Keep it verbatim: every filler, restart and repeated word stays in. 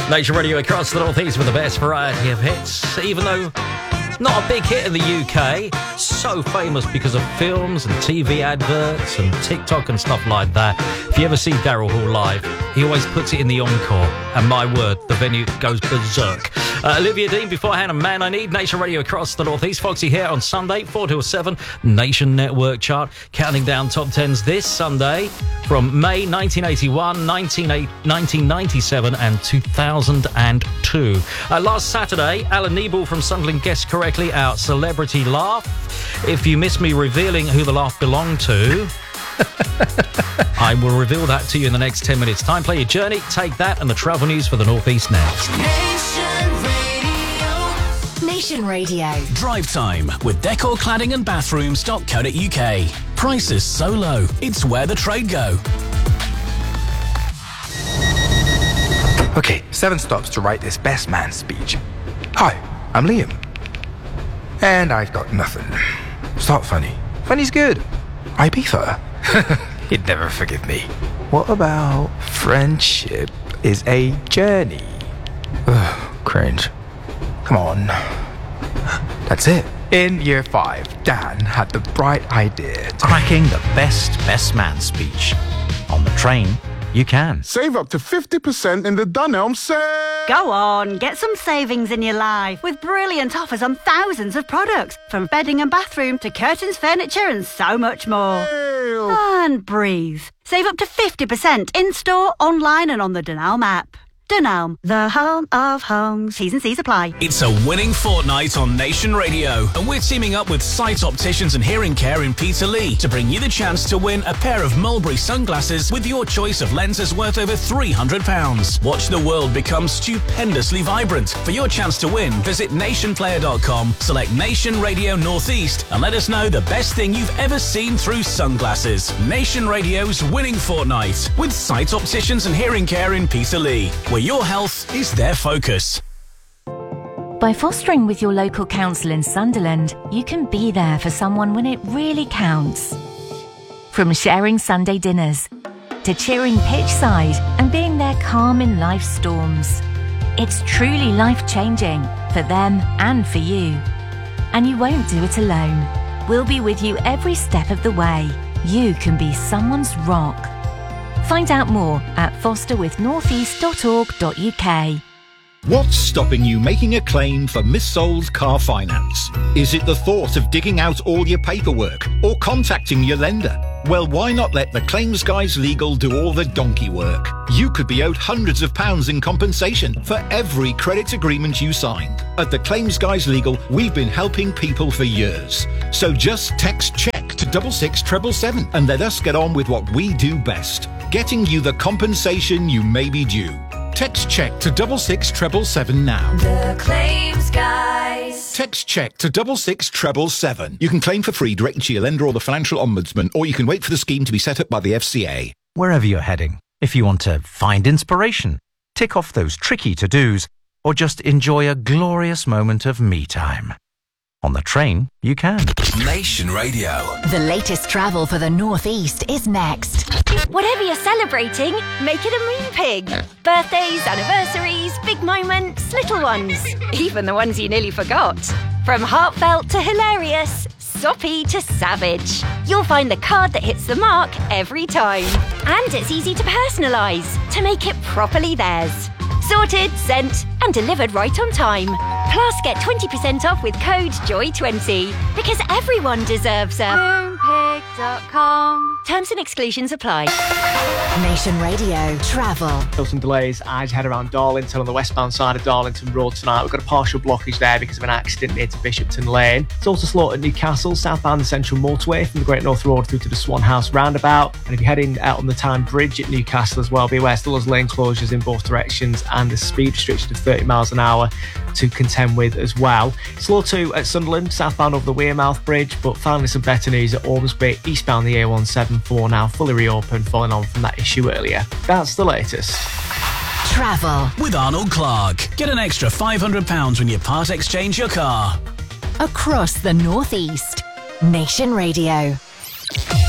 Nation Radio across the Northeast with the best variety of hits, even though not a big hit in the U K, so famous because of films and T V adverts and TikTok and stuff like that. If you ever see Daryl Hall live, he always puts it in the encore, and my word, the venue goes berserk. Uh, Olivia Dean beforehand, and Man I Need. Nation Radio across the Northeast. Foxy here on Sunday, four till seven, Nation Network chart, counting down top tens this Sunday from May nineteen eighty-one, nineteen ninety-seven and two thousand two. Uh, last Saturday, Alan Nebel from Sunderland guessed correctly our celebrity laugh. If you miss me revealing who the laugh belonged to, I will reveal that to you in the next ten minutes. Time, play your journey, take that, and the travel news for the Northeast next. Nation Radio. Nation Radio. Drive time with decor cladding and bathrooms dot co dot uk. Prices so low, it's where the trade go. Okay, seven stops to write this best man speech. Hi, I'm Liam. And I've got nothing. Start funny. Funny's good. Ibiza. He'd never forgive me. What about friendship is a journey? Ugh, cringe. Come on. That's it. In year five, Dan had the bright idea to... Cracking the best best man speech. On the train, you can. Save up to fifty percent in the Dunelm sale. Go on, get some savings in your life with brilliant offers on thousands of products, from bedding and bathroom to curtains, furniture and so much more. Sale. And breathe. Save up to fifty percent in-store, online and on the Dunelm app. Dunelm, the home of homes. T's and C's apply. It's a winning fortnight on Nation Radio, and we're teaming up with Sight Opticians and Hearing Care in Peterlee to bring you the chance to win a pair of Mulberry sunglasses with your choice of lenses worth over three hundred pounds. Watch the world become stupendously vibrant. For your chance to win, visit nation player dot com, select Nation Radio Northeast, and let us know the best thing you've ever seen through sunglasses. Nation Radio's winning fortnight with Sight Opticians and Hearing Care in Peterlee, where your health is their focus. By fostering with your local council in Sunderland, you can be there for someone when it really counts. From sharing Sunday dinners to cheering pitch side and being there calm in life's storms. It's truly life-changing for them and for you. And you won't do it alone. We'll be with you every step of the way. You can be someone's rock. Find out more at foster with northeast dot org dot uk. What's stopping you making a claim for missold car finance? Is it the thought of digging out all your paperwork or contacting your lender? Well, why not let the Claims Guys Legal do all the donkey work? You could be owed hundreds of pounds in compensation for every credit agreement you signed. At the Claims Guys Legal, we've been helping people for years. So just text CHECK to double six treble seven and let us get on with what we do best, getting you the compensation you may be due. Text CHECK to double six treble seven now. The Claims Guys. Text CHECK to double six treble seven. You can claim for free directly to your lender or the financial ombudsman, or you can wait for the scheme to be set up by the F C A. Wherever you're heading, if you want to find inspiration, tick off those tricky to-dos, or just enjoy a glorious moment of me time. On the train, you can. Nation Radio. The latest travel for the Northeast is next. Whatever you're celebrating, make it a moon pig. Birthdays, anniversaries, big moments, little ones. Even the ones you nearly forgot. From heartfelt to hilarious, soppy to savage. You'll find the card that hits the mark every time. And it's easy to personalise, to make it properly theirs. Sorted, sent, and delivered right on time. Plus, get twenty percent off with code joy twenty. Because everyone deserves a moon pig dot com. Terms and exclusions apply. Nation Radio Travel. Still some delays as you head around Darlington on the westbound side of Darlington Road tonight. We've got a partial blockage there because of an accident near to Bishopton Lane. It's also slow at Newcastle, southbound the Central Motorway from the Great North Road through to the Swan House roundabout. And if you're heading out on the Tyne Bridge at Newcastle as well, be aware still there's lane closures in both directions and the speed restriction of thirty miles an hour to contend with as well. Slow too at Sunderland, southbound over the Wearmouth Bridge, but finally some better news at Ormsby, eastbound the A one seventy-four now fully reopened following on from that issue earlier. That's the latest. Travel with Arnold Clark. Get an extra five hundred pounds when you part exchange your car. across the Northeast. Nation Radio.